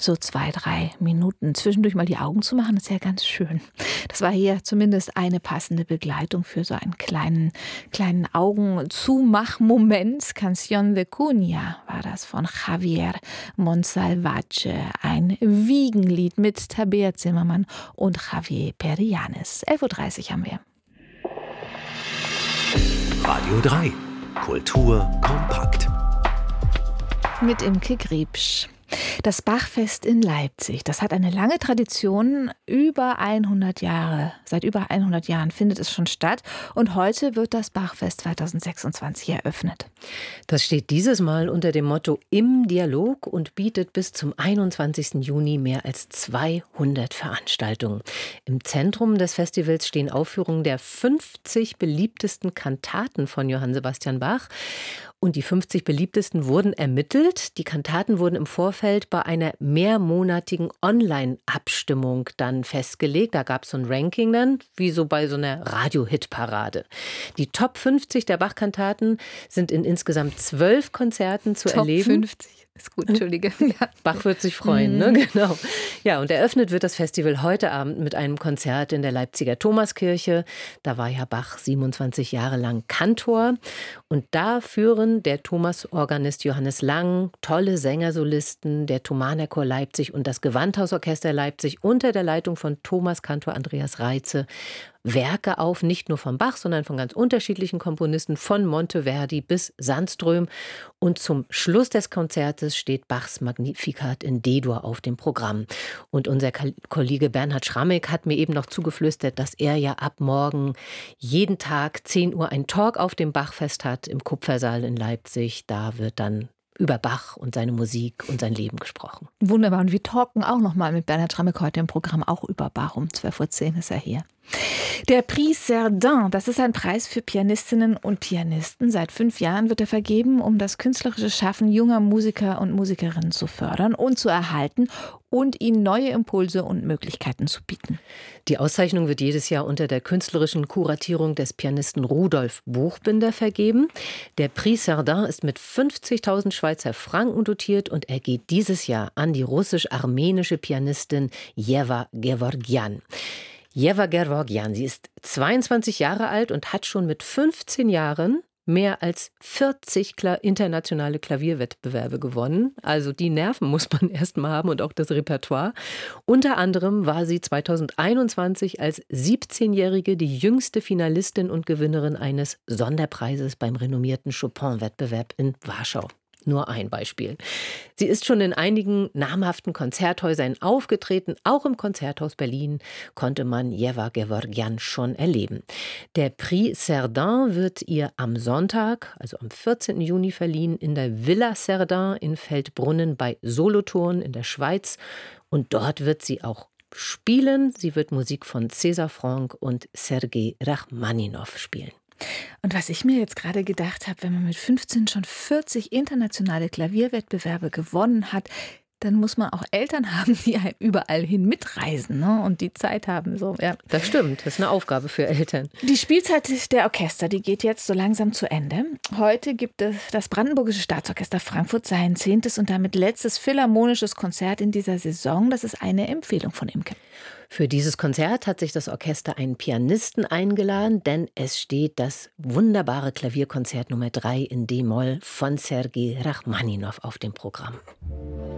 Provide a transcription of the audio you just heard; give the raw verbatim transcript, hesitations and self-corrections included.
so zwei, drei Minuten. Zwischendurch mal die Augen zu machen, ist ja ganz schön. Das war hier zumindest eine passende Begleitung für so einen kleinen, kleinen Augenzumach-Moment. Canción de Cuna war das von Javier Monsalvatge. Ein Wiegenlied mit Tabea Zimmermann und Javier Perianes. elf Uhr dreißig haben wir. Radio drei. Kultur kompakt. Mit Imke Griebsch. Das Bachfest in Leipzig, das hat eine lange Tradition, über hundert Jahre. Seit über hundert Jahren findet es schon statt und heute wird das Bachfest zweitausendsechsundzwanzig eröffnet. Das steht dieses Mal unter dem Motto Im Dialog und bietet bis zum einundzwanzigsten Juni mehr als zweihundert Veranstaltungen. Im Zentrum des Festivals stehen Aufführungen der fünfzig beliebtesten Kantaten von Johann Sebastian Bach. Und die fünfzig beliebtesten wurden ermittelt. Die Kantaten wurden im Vorfeld bei einer mehrmonatigen Online-Abstimmung dann festgelegt. Da gab es so ein Ranking dann, wie so bei so einer Radio-Hit-Parade. Die Top fünfzig der Bach-Kantaten sind in insgesamt zwölf Konzerten zu Top erleben. fünfzig. Ist gut, Entschuldige. Ja. Bach wird sich freuen, ne? Genau. Ja, und eröffnet wird das Festival heute Abend mit einem Konzert in der Leipziger Thomaskirche. Da war ja Bach siebenundzwanzig Jahre lang Kantor. Und da führen der Thomasorganist Johannes Lang, tolle Sängersolisten, der Thomanerchor Leipzig und das Gewandhausorchester Leipzig unter der Leitung von Thomaskantor Andreas Reitze Werke auf, nicht nur von Bach, sondern von ganz unterschiedlichen Komponisten, von Monteverdi bis Sandström. Und zum Schluss des Konzertes steht Bachs Magnificat in D-Dur auf dem Programm. Und unser Kollege Bernhard Schrammek hat mir eben noch zugeflüstert, dass er ja ab morgen jeden Tag zehn Uhr ein Talk auf dem Bachfest hat im Kupfersaal in Leipzig. Da wird dann über Bach und seine Musik und sein Leben gesprochen. Wunderbar. Und wir talken auch noch mal mit Bernhard Schrammek heute im Programm auch über Bach. Um zwölf Uhr zehn ist er hier. Der Prix Cerdin, das ist ein Preis für Pianistinnen und Pianisten. Seit fünf Jahren wird er vergeben, um das künstlerische Schaffen junger Musiker und Musikerinnen zu fördern und zu erhalten und ihnen neue Impulse und Möglichkeiten zu bieten. Die Auszeichnung wird jedes Jahr unter der künstlerischen Kuratierung des Pianisten Rudolf Buchbinder vergeben. Der Prix Cerdin ist mit fünfzigtausend Schweizer Franken dotiert und er geht dieses Jahr an die russisch-armenische Pianistin Jeva Gevorgyan. Jeva Gevorgyan, sie ist zweiundzwanzig Jahre alt und hat schon mit fünfzehn Jahren mehr als vierzig Kla- internationale Klavierwettbewerbe gewonnen. Also die Nerven muss man erst mal haben und auch das Repertoire. Unter anderem war sie zweitausendeinundzwanzig als siebzehnjährige die jüngste Finalistin und Gewinnerin eines Sonderpreises beim renommierten Chopin-Wettbewerb in Warschau. Nur ein Beispiel. Sie ist schon in einigen namhaften Konzerthäusern aufgetreten. Auch im Konzerthaus Berlin konnte man Jeva Gevorgyan schon erleben. Der Prix Cerdin wird ihr am Sonntag, also am vierzehnten Juni, verliehen in der Villa Cerdin in Feldbrunnen bei Solothurn in der Schweiz. Und dort wird sie auch spielen. Sie wird Musik von César Franck und Sergei Rachmaninow spielen. Und was ich mir jetzt gerade gedacht habe, wenn man mit fünfzehn schon vierzig internationale Klavierwettbewerbe gewonnen hat, dann muss man auch Eltern haben, die einem überall hin mitreisen, ne? Und die Zeit haben. So, ja. Das stimmt, das ist eine Aufgabe für Eltern. Die Spielzeit der Orchester, die geht jetzt so langsam zu Ende. Heute gibt es das Brandenburgische Staatsorchester Frankfurt sein zehntes und damit letztes philharmonisches Konzert in dieser Saison. Das ist eine Empfehlung von Imke. Für dieses Konzert hat sich das Orchester einen Pianisten eingeladen, denn es steht das wunderbare Klavierkonzert Nummer drei in D-Moll von Sergei Rachmaninow auf dem Programm.